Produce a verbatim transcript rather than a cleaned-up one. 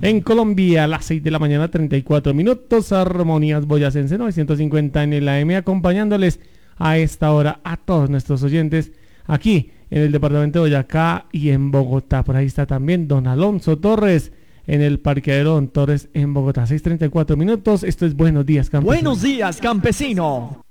En Colombia, a las seis de la mañana, treinta y cuatro minutos. Armonías Boyacense novecientos cincuenta en el A M, acompañándoles a esta hora a todos nuestros oyentes aquí en el departamento de Boyacá y en Bogotá. Por ahí está también don Alonso Torres en el parqueadero Don Torres en Bogotá. seis treinta y cuatro minutos. Esto es Buenos Días, Campesino. Buenos días, campesino.